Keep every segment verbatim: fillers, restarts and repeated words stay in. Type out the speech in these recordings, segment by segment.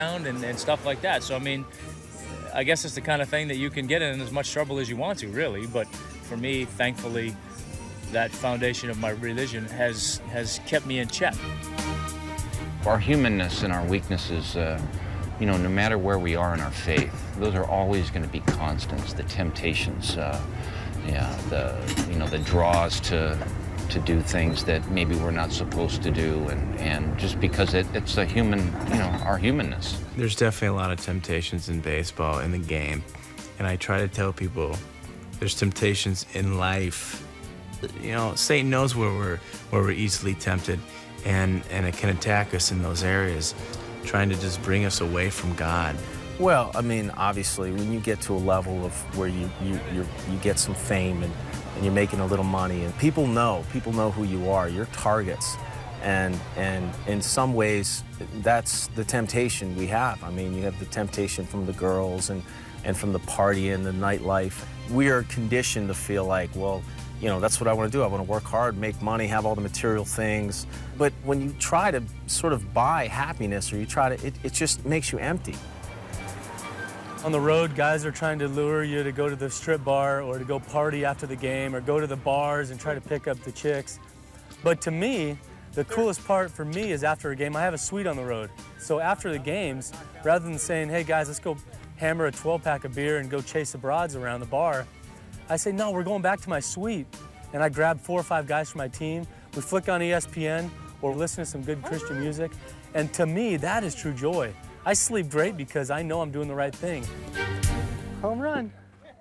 and, and stuff like that. So, I mean, I guess it's the kind of thing that you can get in as much trouble as you want to, really. But for me, thankfully, that foundation of my religion has, has kept me in check. Our humanness and our weaknesses, uh, you know, no matter where we are in our faith, those are always going to be constants. The temptations, uh, yeah, the, you know, the draws to to do things that maybe we're not supposed to do, and, and just because it, it's a human, you know, our humanness. There's definitely a lot of temptations in baseball, in the game, and I try to tell people there's temptations in life. You know, Satan knows where we're, where we're easily tempted, and, and it can attack us in those areas, trying to just bring us away from God. Well, I mean, obviously, when you get to a level of where you, you, you're, you get some fame and and you're making a little money, and people know, people know who you are, you're targets. And, and in some ways, that's the temptation we have. I mean, you have the temptation from the girls and, and from the party and the nightlife. We are conditioned to feel like, well, you know, that's what I want to do. I want to work hard, make money, have all the material things. But when you try to sort of buy happiness, or you try to, it, it just makes you empty. On the road, guys are trying to lure you to go to the strip bar or to go party after the game or go to the bars and try to pick up the chicks. But to me, the coolest part for me is after a game, I have a suite on the road. So after the games, rather than saying, hey guys, let's go hammer a twelve pack of beer and go chase the broads around the bar, I say, no, we're going back to my suite. And I grab four or five guys from my team, we flick on E S P N or listen to some good Christian music. And to me, that is true joy. I sleep great because I know I'm doing the right thing. Home run.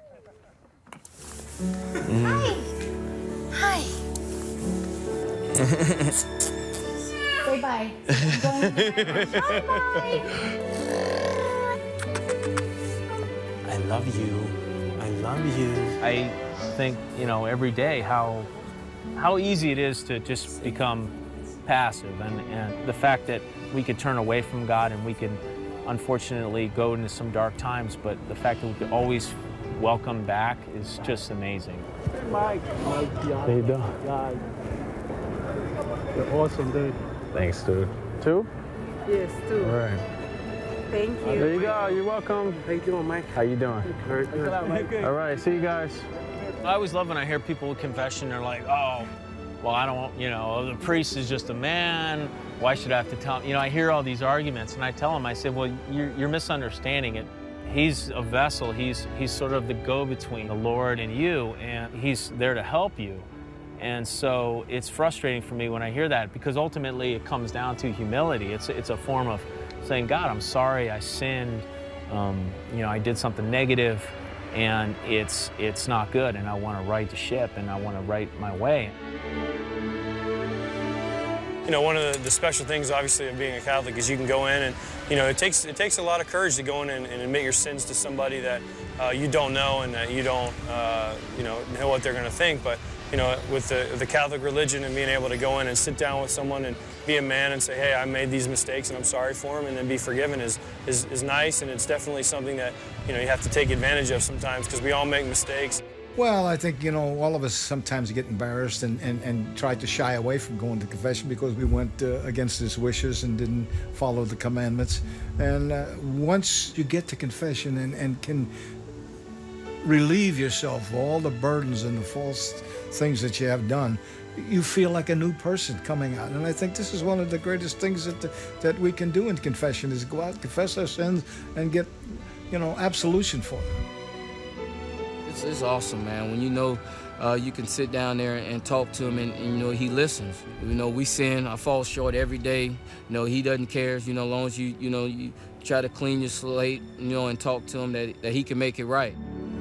Mm. Hi. Hi. Say bye. Bye-bye. I love you. I love you. I think, you know, every day how, how easy it is to just become passive, and, and the fact that we could turn away from God and we could unfortunately go into some dark times, but the fact that we could always welcome back is just amazing. Hey, Mike. Mike, how you doing? God. You're awesome, dude. Thanks, dude. Two? Yes, two. All right. Thank you. There you go. You're welcome. How you doing, Mike? How you doing? Very good. All right. See you guys. I always love when I hear people with confession. They're like, oh, well, I don't, you know, the priest is just a man. Why should I have to tell him? You know, I hear all these arguments, and I tell them, I say, well, you're, you're misunderstanding it. He's a vessel. He's, he's sort of the go-between the Lord and you, and he's there to help you. And so it's frustrating for me when I hear that, because ultimately it comes down to humility. It's, it's a form of saying, God, I'm sorry, I sinned. Um, you know, I did something negative, and it's, it's not good, and I want to right the ship, and I want to right my way. You know, one of the, the special things, obviously, of being a Catholic is you can go in and, you know, it takes it takes a lot of courage to go in and, and admit your sins to somebody that uh, you don't know and that you don't, uh, you know, know what they're going to think. But, you know, with the, the Catholic religion and being able to go in and sit down with someone and be a man and say, hey, I made these mistakes and I'm sorry for them, and then be forgiven is, is, is nice, and it's definitely something that, you know, you have to take advantage of sometimes, because we all make mistakes. Well, I think, you know, all of us sometimes get embarrassed and, and, and try to shy away from going to confession because we went uh, against his wishes and didn't follow the commandments. And uh, once you get to confession and, and can relieve yourself of all the burdens and the false things that you have done, you feel like a new person coming out. And I think this is one of the greatest things that, the, that we can do in confession, is go out, confess our sins, and get, you know, absolution for them. It's, it's awesome, man. When you know uh, you can sit down there and talk to him, and, and, you know, he listens. You know, we sin, I fall short every day. You know, he doesn't care, you know, as long as you, you know, you try to clean your slate, you know, and talk to him, that, that he can make it right.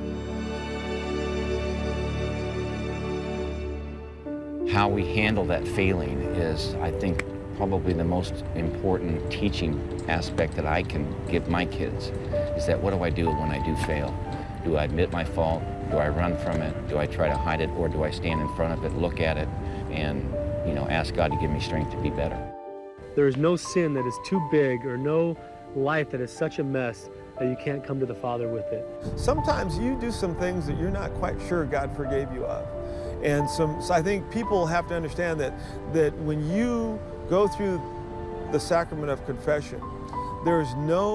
How we handle that failing is, I think, probably the most important teaching aspect that I can give my kids, is that what do I do when I do fail? Do I admit my fault? Do I run from it? Do I try to hide it? Or do I stand in front of it, look at it, and, you know, ask God to give me strength to be better? There is no sin that is too big, or no life that is such a mess that you can't come to the Father with it. Sometimes you do some things that you're not quite sure God forgave you of. And some, so I think people have to understand that, that when you go through the sacrament of confession, there's no